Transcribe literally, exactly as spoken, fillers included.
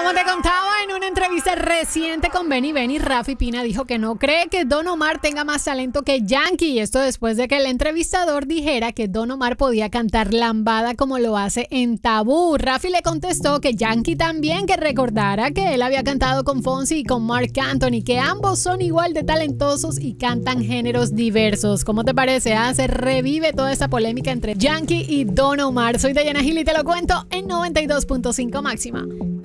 Como te contaba en una entrevista reciente con Benny Benny, Rafi Pina dijo que no cree que Don Omar tenga más talento que Yankee. Y esto después de que el entrevistador dijera que Don Omar podía cantar lambada como lo hace en Tabú. Rafi le contestó que Yankee también, que recordara que él había cantado con Fonsi y con Marc Anthony, que ambos son igual de talentosos y cantan géneros diversos. ¿Cómo te parece? Ah? Se revive toda esta polémica entre Yankee y Don Omar. Soy Dayana Gil y te lo cuento en noventa y dos punto cinco máxima.